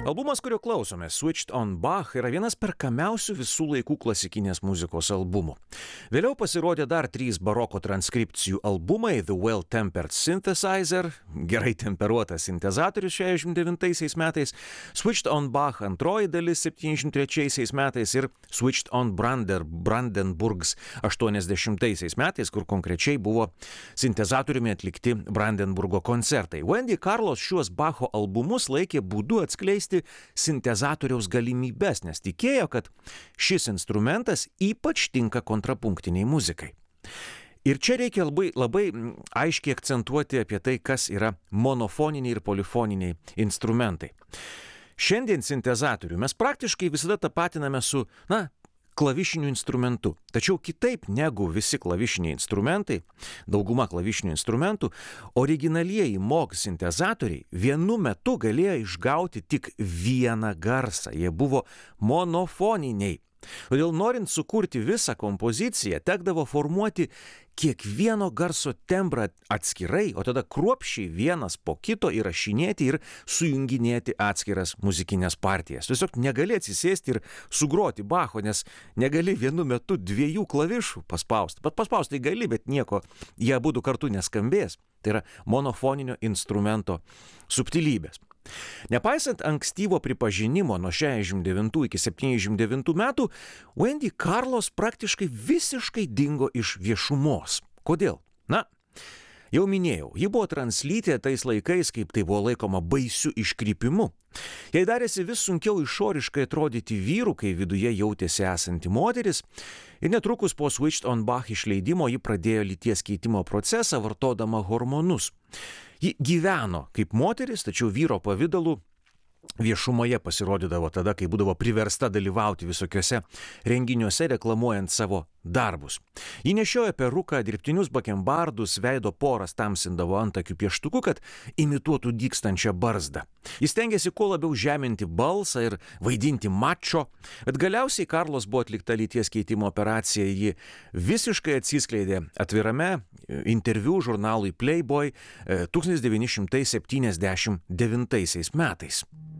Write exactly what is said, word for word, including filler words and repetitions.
Albumas, kurio klausome, Switched on Bach, yra vienas perkamiausių visų laikų klasikinės muzikos albumų. Vėliau pasirodė dar trys baroko transkripcijų albumai The Well-Tempered Synthesizer, gerai temperuotas sintezatorius šešiasdešimt devintaisiais metais, Switched on Bach antroji dalis septyniasdešimt trečiaisiais metais ir Switched on Brander, Brandenburgs aštuoniasdešimtaisiais metais, kur konkrečiai buvo sintezatoriumi atlikti Brandenburgo koncertai. Wendy Carlos šiuos Bacho albumus laikė būdu atskleisti sintezatoriaus galimybes, nes tikėjo, kad šis instrumentas ypač tinka kontrapunktiniai muzikai. Ir čia reikia labai, labai aiškiai akcentuoti apie tai, kas yra monofoniniai ir polifoniniai instrumentai. Šiandien sintezatorių mes praktiškai visada tapatiname su, na, klavišiniu instrumentu. Tačiau kitaip negu visi klavišiniai instrumentai, dauguma klavišinių instrumentų, originalieji Moog sintezatoriai vienu metu galėjo išgauti tik vieną garsą. Jie buvo monofoniniai. Todėl norint sukurti visą kompoziciją, tekdavo formuoti kiekvieno garso tembrą atskirai, o tada kruopščiai vienas po kito įrašinėti ir sujunginėti atskiras muzikinės partijas. Tiesiog negali atsisėsti ir sugroti Bacho, nes negali vienu metu dviejų klavišų paspausti. Bet paspausti tai gali, bet nieko, jie abudu kartu neskambės. Tai yra monofoninio instrumento subtilybės. Nepaisant ankstyvo pripažinimo nuo šešiasdešimt devintų iki septyniasdešimt devintų metų, Wendy Carlos praktiškai visiškai dingo iš viešumos. Kodėl? Na, jau minėjau, ji buvo translytė tais laikais, kaip tai buvo laikoma baisiu iškrypimu. Jai darėsi vis sunkiau išoriškai atrodyti vyru, kai viduje jautėsi esanti moteris, ir netrukus po Switched on Bach išleidimo ji pradėjo lyties keitimo procesą, vartodama hormonus. Ji gyveno kaip moteris, tačiau vyro pavidalu viešumoje pasirodydavo tada, kai būdavo priversta dalyvauti visokiuose renginiuose reklamuojant savo darbus. Ji nešiojo peruką, dirbtinius bakembardus, veido poras tamsindavo antakių pieštuku, kad imituotų dygstančią barzdą. Jis stengiasi kuo labiau žeminti balsą ir vaidinti mačo, bet galiausiai Carlos buvo atlikta lyties keitimo operacija, ji visiškai atsiskleidė atvirame interviu žurnalui Playboy tūkstantis devyni šimtai septyniasdešimt devintaisiais metais.